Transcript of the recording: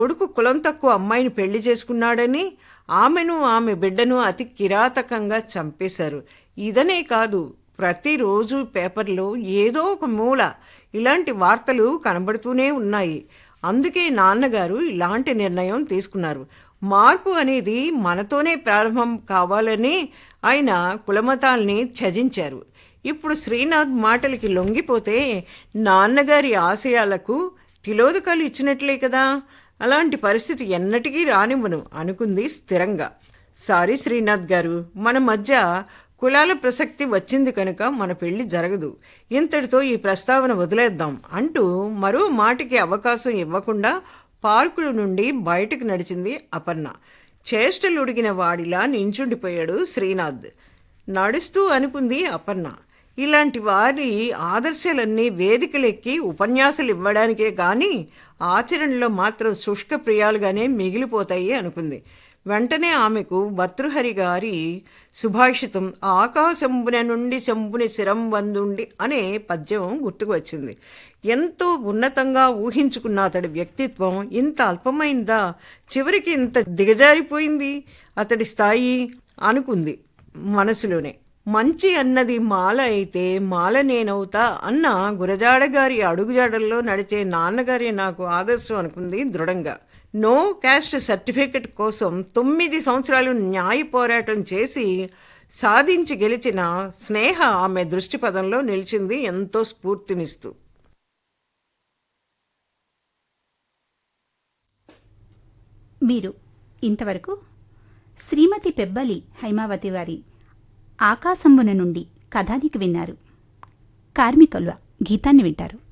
కొడుకు కులం తక్కువ అమ్మాయిని పెళ్లి చేసుకున్నాడని ఆమెను ఆమె బిడ్డను అతి కిరాతకంగా చంపేశారు. ఇదనే కాదు, ప్రతిరోజు పేపర్లో ఏదో ఒక మూల ఇలాంటి వార్తలు కనబడుతూనే ఉన్నాయి. అందుకే నాన్నగారు ఇలాంటి నిర్ణయం తీసుకున్నారు. మార్పు అనేది మనతోనే ప్రారంభం కావాలని ఆయన కులమతాల్ని త్యజించారు. ఇప్పుడు శ్రీనాథ్ మాటలకి లొంగిపోతే నాన్నగారి ఆశయాలకు తిలోదకాలు ఇచ్చినట్లే కదా. అలాంటి పరిస్థితి ఎన్నటికీ రానివ్వను అనుకుంది స్థిరంగా. సారీ శ్రీనాథ్ గారు, మన మధ్య కులాల ప్రసక్తి వచ్చింది కనుక మన పెళ్లి జరగదు. ఇంతటితో ఈ ప్రస్తావన వదిలేద్దాం అంటూ మరో మాటకి అవకాశం ఇవ్వకుండా పార్కుల నుండి బయటకు నడిచింది అపర్ణ. చేష్టలుడిగిన వాడిలా నించుండిపోయాడు శ్రీనాథ్. నడుస్తూ అనుకుంది అపర్ణ, ఇలాంటి వారి ఆదర్శాలన్నీ వేదికలెక్కి ఉపన్యాసాలు ఇవ్వడానికే గాని ఆచరణలో మాత్రం శుష్క ప్రియాలుగానే మిగిలిపోతాయి అనుకుంది. వెంటనే ఆమెకు భర్తృహరి గారి సుభాషితం ఆకాశంబున నుండి శంభుని శిరం వందుండి అనే పద్యం గుర్తుకు వచ్చింది. ఎంతో ఉన్నతంగా ఊహించుకున్న అతడి వ్యక్తిత్వం ఇంత అల్పమైందా, చివరికి ఇంత దిగజారిపోయింది అతడి స్థాయి అనుకుంది మనసులోనే. మంచి అన్నది మాల అయితే మాల నేనవుతా అన్న గురజాడగారి అడుగుజాడల్లో నడిచే నాన్నగారి నాకు ఆదర్శం అనుకుంది దృఢంగా. నో క్యాస్ట్ సర్టిఫికెట్ కోసం 9 సంవత్సరాలు న్యాయ పోరాటం చేసి సాధించి గెలిచిన స్నేహ ఆమె దృష్టి పదంలో నిలిచింది ఎంతో స్ఫూర్తినిస్తూ. మీరు ఇంతవరకు శ్రీమతి పెబ్బలి హైమావతి వారి ఆకాశంబున నుండి కథానికి విన్నారు. కార్మికుల గీతాన్ని వింటారు.